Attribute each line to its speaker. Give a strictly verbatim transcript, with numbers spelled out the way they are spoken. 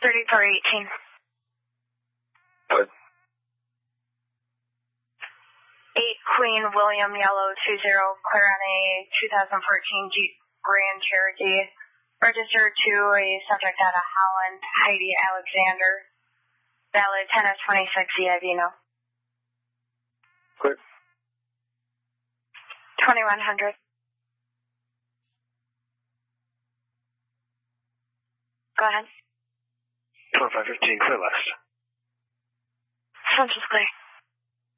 Speaker 1: thirty-four eighteen.
Speaker 2: Good.
Speaker 1: eight Queen William Yellow two zero, clear on a two thousand fourteen Jeep Grand Cherokee. Registered to a subject out of Holland, Heidi Alexander. Valid ten of twenty-six E I V, no.
Speaker 2: Clear.
Speaker 1: twenty-one hundred. Go ahead.
Speaker 2: twenty-five fifteen, clear last.
Speaker 1: Central's clear.